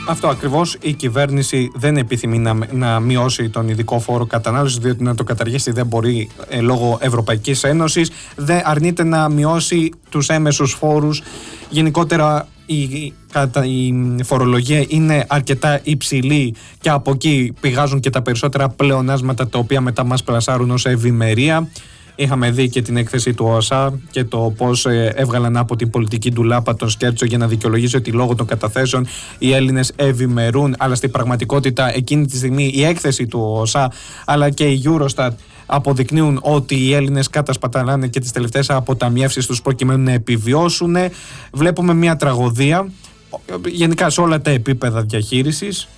Αυτό ακριβώς. Η κυβέρνηση δεν επιθυμεί να μειώσει τον ειδικό φόρο κατανάλωσης, διότι να το καταργήσει δεν μπορεί λόγω Ευρωπαϊκής Ένωσης. Δεν αρνείται να μειώσει τους έμεσους φόρους. Γενικότερα η φορολογία είναι αρκετά υψηλή και από εκεί πηγάζουν και τα περισσότερα πλεονάσματα τα οποία μετά μας πλασάρουν ως ευημερία. Είχαμε δει και την έκθεση του ΟΣΑ και το πώς έβγαλαν από την πολιτική ντουλάπα τον Σκέρτσο για να δικαιολογήσει ότι λόγω των καταθέσεων οι Έλληνες ευημερούν, αλλά στην πραγματικότητα εκείνη τη στιγμή η έκθεση του ΟΣΑ αλλά και η Eurostat αποδεικνύουν ότι οι Έλληνες κατασπαταλάνε και τις τελευταίες αποταμιεύσεις τους προκειμένου να επιβιώσουν. Βλέπουμε μια τραγωδία γενικά σε όλα τα επίπεδα διαχείρισης.